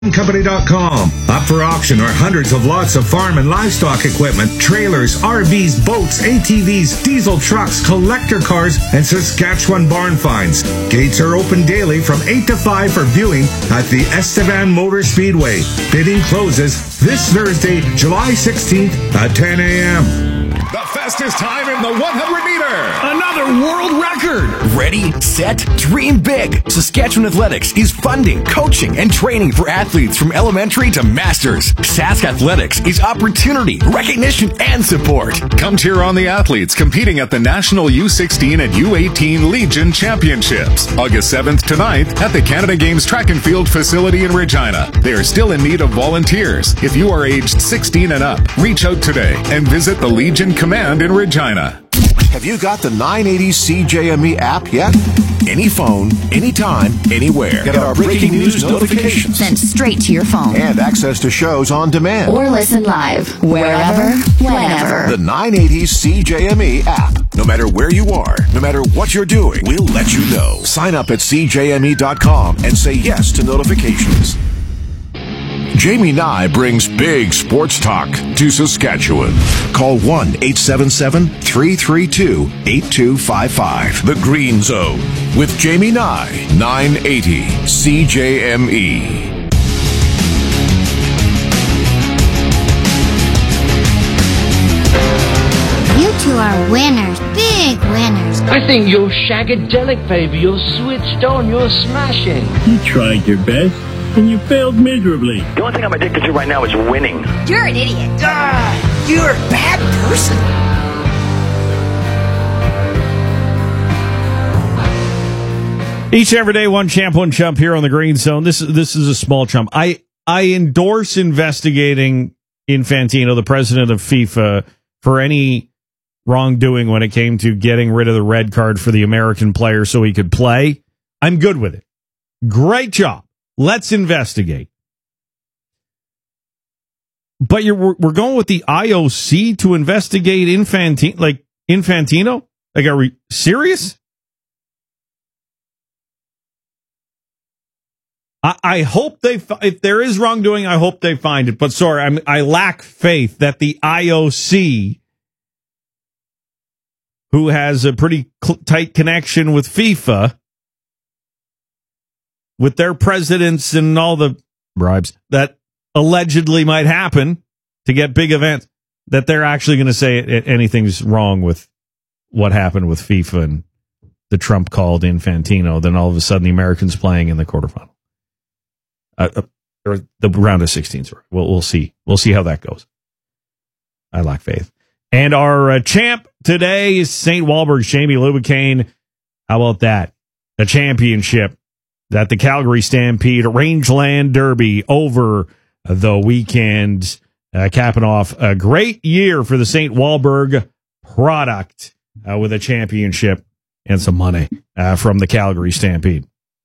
Company.com. Up for auction are hundreds of lots of farm and livestock equipment, trailers, RVs, boats, ATVs, diesel trucks, collector cars, and Saskatchewan barn finds. Gates are open daily from 8 to 5 for viewing at the Estevan Motor Speedway. Bidding closes this Thursday, July 16th at 10 a.m. The fastest time in the 100-meter. Another world record. Ready, set, dream big. Saskatchewan Athletics is funding, coaching, and training for athletes from elementary to masters. Sask Athletics is opportunity, recognition, and support. Come cheer on the athletes competing at the National U16 and U18 Legion Championships. August 7th to 9th at the Canada Games Track and Field facility in Regina. They are still in need of volunteers. If you are aged 16 and up, reach out today and visit the Legion Command in Regina. Have you got the 980 CJME app yet? Any phone, anytime, anywhere. Get our breaking news notifications sent straight to your phone. And access to shows on demand. Or listen live, wherever, whenever. The 980 CJME app. No matter where you are, no matter what you're doing, we'll let you know. Sign up at CJME.com and say yes to notifications. Jamie Nye brings big sports talk to Saskatchewan. Call 1-877-332-8255. The Green Zone with Jamie Nye, 980 CJME. You two are winners, big winners. I think you're shagadelic, baby. You're switched on. You're smashing. You tried your best, and you failed miserably. The only thing I'm addicted to right now is winning. You're an idiot. You're a bad person. Each and every day, one champ, one chump here on the Green Zone. This is a small chump. I endorse investigating Infantino, the president of FIFA, for any wrongdoing when it came to getting rid of the red card for the American player so he could play. I'm good with it. Great job. Let's investigate. But we're going with the IOC to investigate Infantino? Like, are we serious? I hope if there is wrongdoing, I hope they find it. But sorry, I lack faith that the IOC, who has a pretty tight connection with FIFA, with their presidents and all the bribes that allegedly might happen to get big events, that they're actually going to say anything's wrong with what happened with FIFA and the Trump called Infantino. Then all of a sudden the Americans playing in the quarterfinal. Or the round of 16s. We'll see. We'll see how that goes. I lack faith. And our champ today is St. Walburg's Jamie Lubicane. How about that? A championship at the Calgary Stampede Rangeland Derby over the weekend, capping off a great year for the St. Walburg product with a championship and some money from the Calgary Stampede.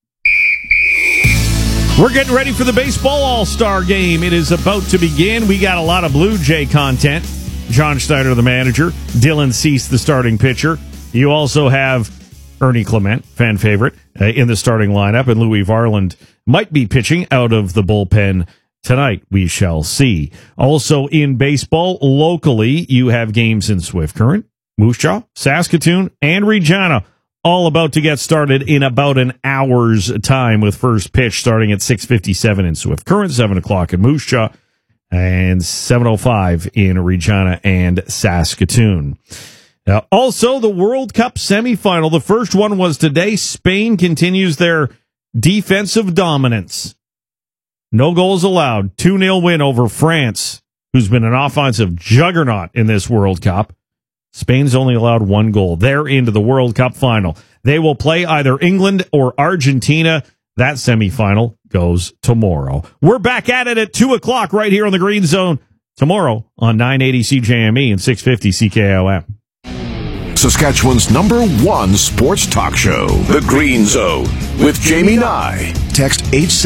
We're getting ready for the Baseball All-Star Game. It is about to begin. We got a lot of Blue Jay content. John Schneider, the manager. Dylan Cease, the starting pitcher. You also have Ernie Clement, fan favorite, in the starting lineup. And Louis Varland might be pitching out of the bullpen tonight. We shall see. Also in baseball, locally, you have games in Swift Current, Moose Jaw, Saskatoon, and Regina. All about to get started in about an hour's time with first pitch starting at 6:57 in Swift Current, 7 o'clock in Moose Jaw, and 7:05 in Regina and Saskatoon. Also, the World Cup semifinal. The first one was today. Spain continues their defensive dominance. No goals allowed. 2-0 win over France, who's been an offensive juggernaut in this World Cup. Spain's only allowed 1 goal. They're into the World Cup final. They will play either England or Argentina. That semifinal goes tomorrow. We're back at it at 2 o'clock right here on the Green Zone tomorrow on 980 CJME and 650 CKOM. Saskatchewan's #1 sports talk show, The Green Zone, with Jamie Nye. Text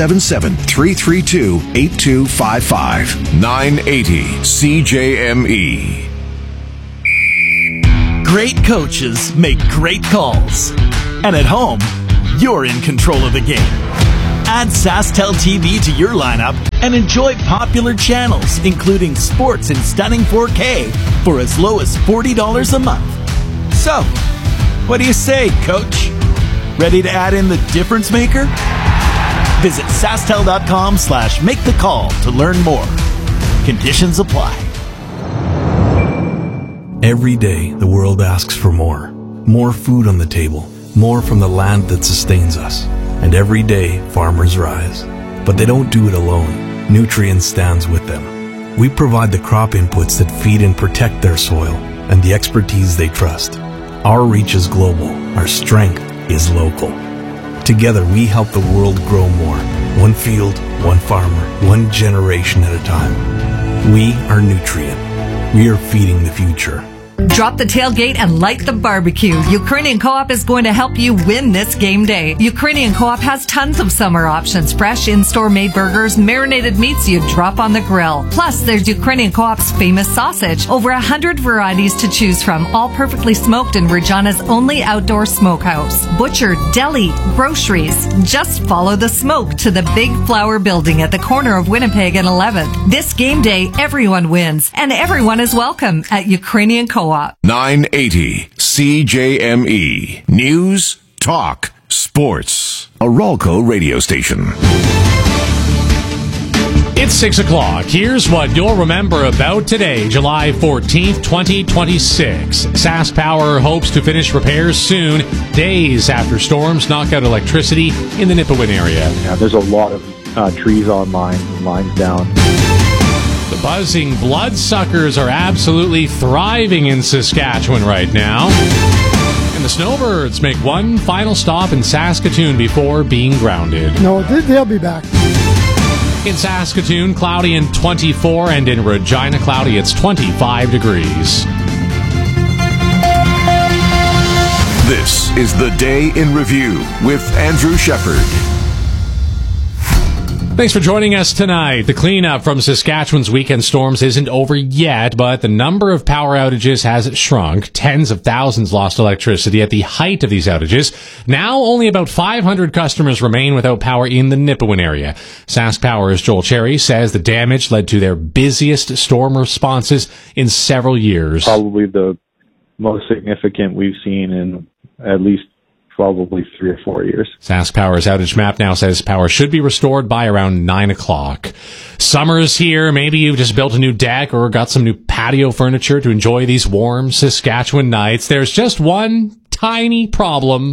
877-332-8255. 980 CJME. Great coaches make great calls. And at home, you're in control of the game. Add SaskTel TV to your lineup and enjoy popular channels, including sports in stunning 4K for as low as $40 a month. So, what do you say, Coach? Ready to add in the difference maker? Visit SaskTel.com/make-the-call to learn more. Conditions apply. Every day, the world asks for more. More food on the table. More from the land that sustains us. And every day, farmers rise. But they don't do it alone. Nutrien stands with them. We provide the crop inputs that feed and protect their soil and the expertise they trust. Our reach is global. Our strength is local. Together, we help the world grow more. One field, one farmer, one generation at a time. We are Nutrien. We are feeding the future. Drop the tailgate and light the barbecue. Ukrainian Co-op is going to help you win this game day. Ukrainian Co-op has tons of summer options. Fresh in-store made burgers, marinated meats you drop on the grill. Plus, there's Ukrainian Co-op's famous sausage. Over 100 varieties to choose from, all perfectly smoked in Regina's only outdoor smokehouse. Butcher, deli, groceries. Just follow the smoke to the Big Flower Building at the corner of Winnipeg and 11th. This game day, everyone wins, and everyone is welcome at Ukrainian Co-op. 980 CJME. News, talk, sports. A Ralco radio station. It's 6 o'clock. Here's what you'll remember about today, July 14th, 2026. SaskPower hopes to finish repairs soon, days after storms knock out electricity in the Nipawin area. Yeah, there's a lot of trees on lines down. The buzzing bloodsuckers are absolutely thriving in Saskatchewan right now. And the snowbirds make one final stop in Saskatoon before being grounded. No, they'll be back. In Saskatoon, cloudy and 24, and in Regina, cloudy, it's 25 degrees. This is the Day in Review with Andrew Shepard. Thanks for joining us tonight. The cleanup from Saskatchewan's weekend storms isn't over yet, but the number of power outages has shrunk. Tens of thousands lost electricity at the height of these outages. Now only about 500 customers remain without power in the Nipawin area. SaskPower's Joel Cherry says the damage led to their busiest storm responses in several years. Probably the most significant we've seen in at least probably 3 or 4 years. SaskPower's outage map now says power should be restored by around 9 o'clock. Summer's here. Maybe you've just built a new deck or got some new patio furniture to enjoy these warm Saskatchewan nights. There's just one tiny problem.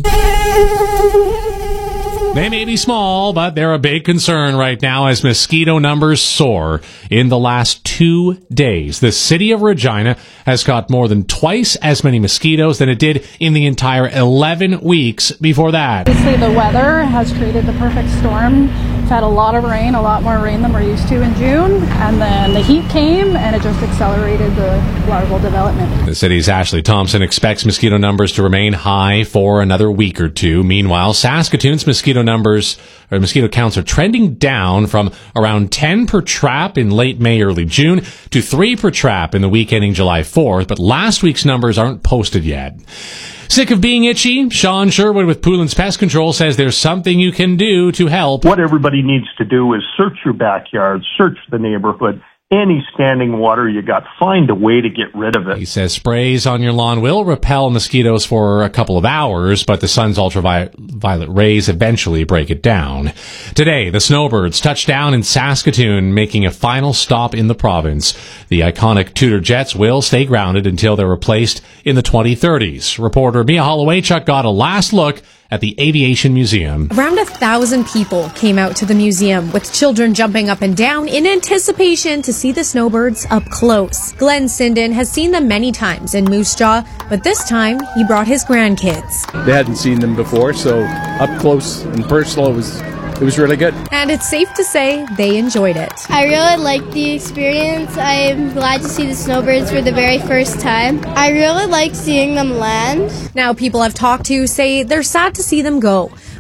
They may be small, but they're a big concern right now as mosquito numbers soar. In the last 2 days, the city of Regina has caught more than twice as many mosquitoes than it did in the entire 11 weeks before that. Obviously, the weather has created the perfect storm. We've had a lot of rain, a lot more rain than we're used to in June, and then the heat came and it just accelerated the larval development. The city's Ashley Thompson expects mosquito numbers to remain high for another week or two. Meanwhile, Saskatoon's mosquito counts are trending down from around 10 per trap in late May, early June to 3 per trap in the week ending July 4th, but last week's numbers aren't posted yet. Sick of being itchy? Sean Sherwood with Poulin's Pest Control says there's something you can do to help. What everybody needs to do is search your backyard, search the neighborhood. Any standing water you got, find a way to get rid of it. He says sprays on your lawn will repel mosquitoes for a couple of hours, but the sun's ultraviolet rays eventually break it down. Today, the snowbirds touched down in Saskatoon, making a final stop in the province. The iconic Tudor jets will stay grounded until they're replaced in the 2030s. Reporter Mia Hollowaychuk got a last look at the Aviation Museum. Around 1,000 people came out to the museum, with children jumping up and down in anticipation to see the snowbirds up close. Glenn Sinden has seen them many times in Moose Jaw, but this time he brought his grandkids. They hadn't seen them before, so up close and personal, it was really good. And it's safe to say they enjoyed it. I really liked the experience. I'm glad to see the snowbirds for the very first time. I really like seeing them land. Now people I've talked to say they're sad to see them go,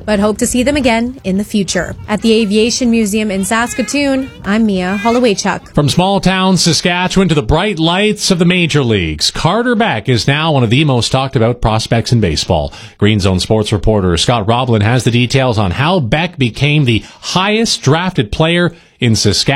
but hope to see them again in the future. At the Aviation Museum in Saskatoon, I'm Mia Hollowaychuk. From small town Saskatchewan to the bright lights of the major leagues, Carter Beck is now one of the most talked about prospects in baseball. Green Zone sports reporter Scott Roblin has the details on how Beck became the highest drafted player in Saskatchewan.